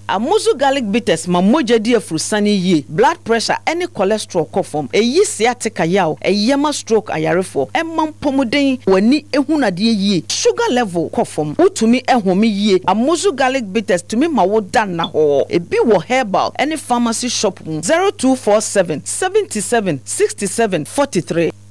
Amozu garlic bitters ma moja di afurusani yie. Blood pressure any cholesterol kofom. Eyi sciatica yaw. Eyema stroke ayarefo. Emma pomuden wani ehunadie yie. Sugar level kofom. Utumi ehome yie. Amozu garlic bitters tumi ma wo dan na ho. Ebi wo herbal any pharmacy shop 0247 77 67 43.